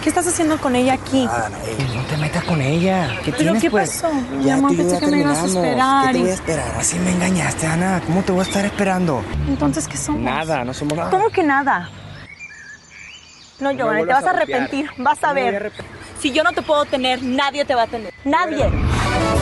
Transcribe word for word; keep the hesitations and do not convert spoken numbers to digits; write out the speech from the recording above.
¿Qué estás haciendo con ella aquí? Nada, no, ey, no te metas con ella. ¿Qué ¿Pero tienes, qué pues? pasó? Mi Ya amor, tú y yo pensé ya que me ibas a terminamos. esperar. ¿Qué te y- voy a esperar? Así me engañaste, Ana. ¿Cómo te voy a estar esperando? Entonces, ¿qué somos? Nada, no somos nada. ¿Cómo que nada? No, me Giovanni, te vuelvas vas a a golpear. arrepentir. Vas a No me voy a ver. arrepentir. Si yo no te puedo tener, nadie te va a tener. Nadie.